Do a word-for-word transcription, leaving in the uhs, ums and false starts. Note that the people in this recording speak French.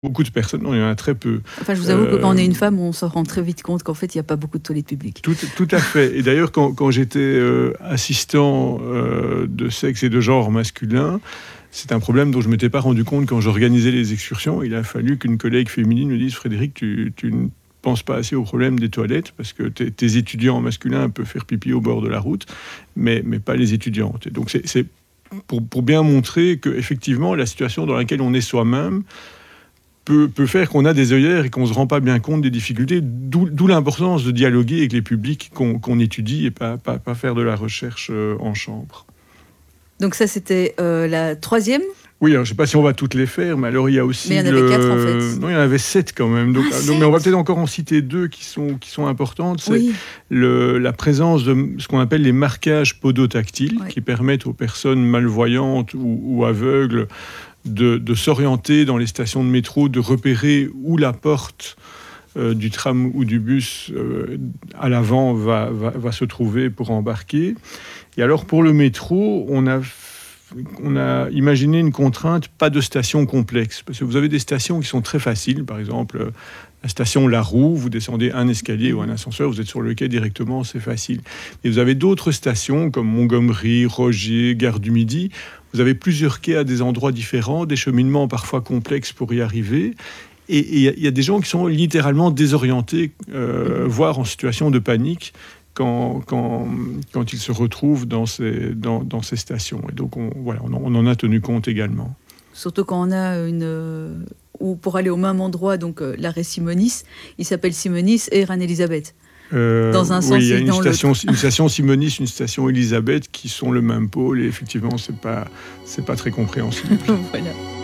Beaucoup de personnes, non, il y en a très peu. Enfin, je vous avoue euh, que quand on est une femme, on se rend très vite compte qu'en fait, il n'y a pas beaucoup de toilettes publiques. Tout, tout à fait. Et d'ailleurs, quand, quand j'étais euh, assistant euh, de sexe et de genre masculin, c'est un problème dont je ne m'étais pas rendu compte quand j'organisais les excursions. Il a fallu qu'une collègue féminine me dise « Frédéric, tu, tu ne penses pas assez au problème des toilettes parce que tes, tes étudiants masculins peuvent faire pipi au bord de la route, mais, mais pas les étudiantes. » Donc c'est, c'est pour, pour bien montrer qu'effectivement, la situation dans laquelle on est soi-même Peut, peut faire qu'on a des œillères et qu'on ne se rend pas bien compte des difficultés, d'où, d'où l'importance de dialoguer avec les publics qu'on, qu'on étudie et pas, pas, pas faire de la recherche euh, en chambre. Donc ça, c'était euh, la troisième ? Oui, alors, je ne sais pas si on va toutes les faire, mais alors il y a aussi... Mais il y en avait le... quatre en fait. Non, il y en avait sept quand même. Donc, ah, donc, mais on va peut-être encore en citer deux qui sont, qui sont importantes. C'est oui. le, la présence de ce qu'on appelle les marquages podotactiles, oui. qui permettent aux personnes malvoyantes ou, ou aveugles De, de s'orienter dans les stations de métro, de repérer où la porte euh, du tram ou du bus euh, à l'avant va, va, va se trouver pour embarquer. Et alors pour le métro, on a, on a imaginé une contrainte, pas de station complexe. Parce que vous avez des stations qui sont très faciles, par exemple la station La Roue, vous descendez un escalier ou un ascenseur, vous êtes sur le quai directement, c'est facile. Et vous avez d'autres stations comme Montgomery, Rogier, Gare du Midi. Vous avez plusieurs quais à des endroits différents, des cheminements parfois complexes pour y arriver. Et il y, y a des gens qui sont littéralement désorientés, euh, voire en situation de panique, quand, quand, quand ils se retrouvent dans ces, dans, dans ces stations. Et donc, on, voilà, on, on en a tenu compte également. Surtout quand on a une... Euh, ou pour aller au même endroit, donc euh, l'arrêt Simonis, il s'appelle Simonis et Reine-Élisabeth. Euh, dans un sens, oui, il y a une dans station, l'autre. une station Simonis, une station Élisabeth qui sont le même pôle et effectivement, c'est pas, c'est pas très compréhensible. Voilà.